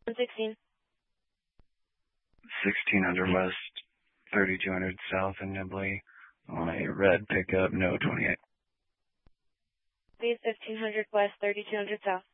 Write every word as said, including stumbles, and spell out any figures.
one sixteen. sixteen hundred west, thirty-two hundred south in Nibley on a red pickup, no twenty-eight. Please fifteen hundred west, thirty-two hundred south.